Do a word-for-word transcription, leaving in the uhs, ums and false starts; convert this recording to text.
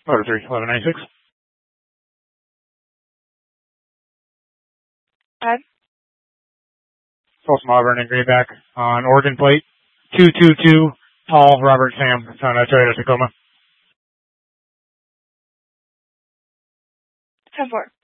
Motor three, eleven ninety-six. Ed? Folsom Auburn and Greenback on Oregon plate. two two two, Paul Robert Sam. It's on a Toyota Tacoma. ten four.